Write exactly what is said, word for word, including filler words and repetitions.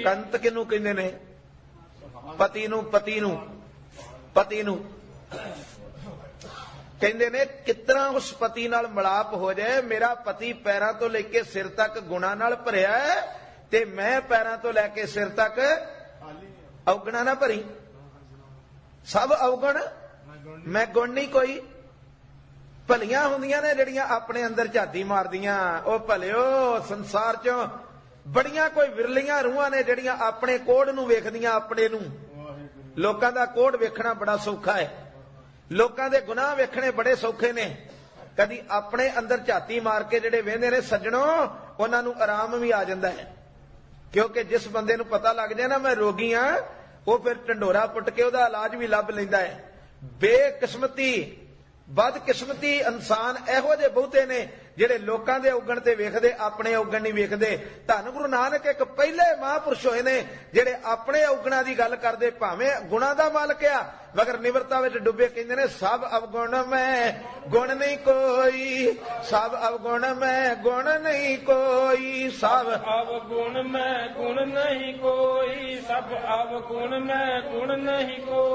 ਕੰਤ ਕਿਹਨੂੰ ਕਹਿੰਦੇ ਨੇ? ਪਤੀ ਨੂੰ। ਪਤੀ ਨੂੰ ਪਤੀ ਨੂੰ ਕਹਿੰਦੇ ਨੇ ਕਿਤਨਾ ਉਸ ਪਤੀ ਨਾਲ ਮਿਲਾਪ ਹੋ ਜਾਏ। ਮੇਰਾ ਪਤੀ ਪੈਰਾਂ ਤੋਂ ਲੈ ਕੇ ਸਿਰ ਤੱਕ ਗੁਣਾ ਨਾਲ ਭਰਿਆ ਹੈ ਤੇ ਮੈਂ ਪੈਰਾਂ ਤੋਂ ਲੈ ਕੇ ਸਿਰ ਤੱਕ ਔਗਣਾ ਨਾ ਭਰੀ। ਸਭ ਔਗਣ ਮੈਂ ਗੁਣ ਨਹੀਂ ਕੋਈ। ਭਲੀਆਂ ਹੁੰਦੀਆਂ ਨੇ ਜਿਹੜੀਆਂ ਆਪਣੇ ਅੰਦਰ ਝਾਤੀ ਮਾਰਦੀਆਂ। ਉਹ ਭਲਿਓ ਸੰਸਾਰ ਚੋਂ ਬੜੀਆਂ ਕੋਈ ਵਿਰਲੀਆਂ ਰੂਹਾਂ ਨੇ ਜਿਹੜੀਆਂ ਆਪਣੇ ਕੋੜ ਨੂੰ ਵੇਖਦੀਆਂ। ਆਪਣੇ ਨੂੰ ਲੋਕਾਂ ਦਾ ਕੋੜ ਵੇਖਣਾ ਬੜਾ ਸੌਖਾ ਹੈ। ਲੋਕਾਂ ਦੇ ਗੁਨਾਹ ਵੇਖਣੇ ਬੜੇ ਸੌਖੇ ਨੇ। ਕਦੀ ਆਪਣੇ ਅੰਦਰ ਝਾਤੀ ਮਾਰ ਕੇ ਜਿਹੜੇ ਵੇਖਦੇ ਨੇ ਸੱਜਣੋ, ਉਹਨਾਂ ਨੂੰ ਆਰਾਮ ਵੀ ਆ ਜਾਂਦਾ ਹੈ। ਕਿਉਂਕਿ ਜਿਸ ਬੰਦੇ ਨੂੰ ਪਤਾ ਲੱਗ ਜਾਏ ਨਾ ਮੈਂ ਰੋਗੀ ਹਾਂ, ਉਹ ਫਿਰ ਢੰਡੋਰਾ ਪੁੱਟ ਕੇ ਉਹਦਾ ਇਲਾਜ ਵੀ ਲੱਭ ਲੈਂਦਾ ਹੈ। ਬੇਕਿਸਮਤੀ ਬਦਕਿਸਮਤੀ ਇਨਸਾਨ ਇਹੋ ਜਿਹੇ ਬਹੁਤੇ ਨੇ ਜਿਹੜੇ ਲੋਕਾਂ ਦੇ ਔਗਣ ਤੇ ਵੇਖਦੇ, ਆਪਣੇ ਔਗਣ ਨਹੀਂ ਵੇਖਦੇ। ਧੰਨ ਗੁਰੂ ਨਾਨਕ ਇੱਕ ਪਹਿਲੇ ਮਹਾਂਪੁਰਸ਼ ਹੋਏ ਨੇ ਜਿਹੜੇ ਆਪਣੇ ਔਗਣਾਂ ਦੀ ਗੱਲ ਕਰਦੇ। ਭਾਵੇਂ ਗੁਣਾਂ ਦਾ ਮਾਲਕ ਆ ਮਗਰ ਨਿਵਰਤਾ ਵਿੱਚ ਡੁੱਬੇ। ਕਹਿੰਦੇ ਨੇ ਸਭ ਅਵਗੁਣ ਮੈਂ ਗੁਣ ਨਹੀਂ ਕੋਈ, ਸਭ ਅਵਗੁਣ ਮੈਂ ਗੁਣ ਨਹੀਂ ਕੋਈ, ਸਭ ਅਵਗੁਣ ਮੈਂ ਗੁਣ ਨਹੀਂ ਕੋਈ, ਸਭ ਅਵਗੁਣ ਮੈਂ ਗੁਣ ਨਹੀਂ ਕੋਈ।